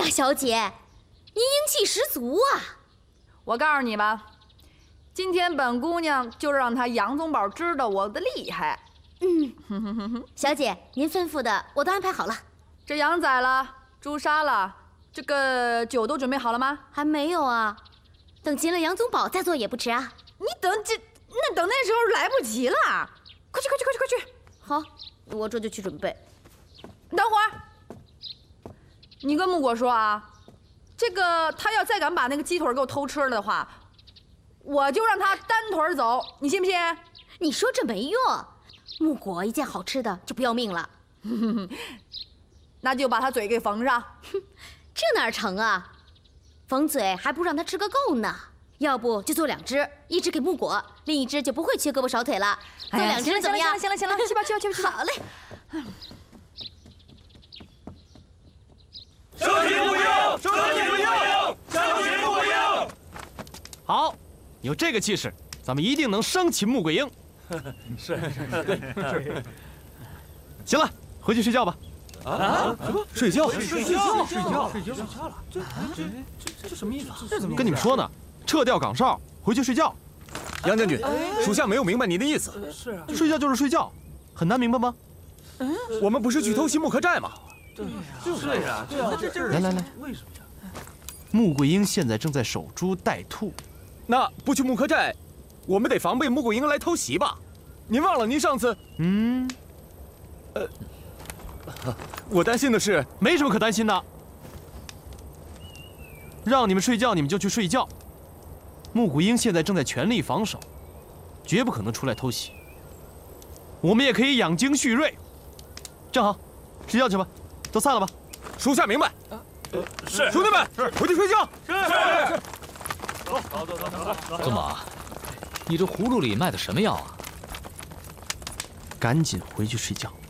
呀，小姐，您英气十足啊！ 我告诉你吧，今天本姑娘就让他杨宗保知道我的厉害。 小姐，您吩咐的我都安排好了。 这羊宰了，猪杀了，这个酒都准备好了吗？ 还没有啊，等擒了杨宗保再做也不迟啊。 你等那时候来不及了，快去！ 好，我这就去准备。 等会儿，你跟木果说啊，这个他要再敢把那个鸡腿给我偷吃了的话，我就让他单腿走，你信不信？ 你说这没用，木果一见好吃的就不要命了。 那就把他嘴给缝上。 这哪成啊？缝嘴还不如让他吃个够呢。要不就做2只，一只给木果，另一只就不会缺胳膊少腿了。做2只怎么样？ 行了，去吧。 好嘞。 生擒木鹰！ 好，有这个气势，咱们一定能生擒穆桂英。 是。 行了，回去睡觉吧。 啊？什么？ 睡觉了？ 这什么意思啊？ 跟你们说呢，撤掉岗哨，回去睡觉。 杨将军，属下没有明白您的意思。 是啊， 睡觉就是睡觉，很难明白吗？ 我们不是去偷袭木刻寨吗？ 对呀， 来， 为什么呀？ 穆桂英现在正在守株待兔， 那不去木刻寨，我们得防备穆桂英来偷袭吧？您忘了您上次……我担心的是， 没什么可担心的。让你们睡觉，你们就去睡觉。穆桂英现在正在全力防守，绝不可能出来偷袭。我们也可以养精蓄锐。正好，睡觉去吧，都散了吧。 属下明白。 是， 兄弟们，回去睡觉。 是。 走。宗保，你这葫芦里卖的什么药啊？ 赶紧回去睡觉。